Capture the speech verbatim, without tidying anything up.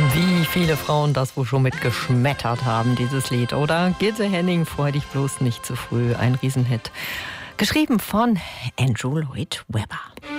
Wie viele Frauen das wohl schon mit geschmettert haben, dieses Lied, oder? Gilse Henning, freu dich bloß nicht zu früh, ein Riesenhit. Geschrieben von Andrew Lloyd Webber.